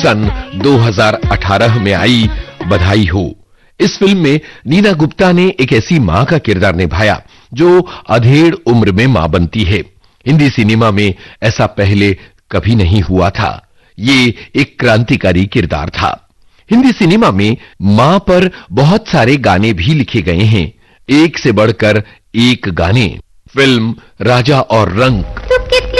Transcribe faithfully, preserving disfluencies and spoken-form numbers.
सन दो हज़ार अठारह में आई बधाई हो। इस फिल्म में नीना गुप्ता ने एक ऐसी मां का किरदार निभाया जो अधेड़ उम्र में मां बनती है। हिंदी सिनेमा में ऐसा पहले कभी नहीं हुआ था। ये एक क्रांतिकारी किरदार था। हिंदी सिनेमा में मां पर बहुत सारे गाने भी लिखे गए हैं, एक से बढ़कर एक गाने। फिल्म राजा और रंक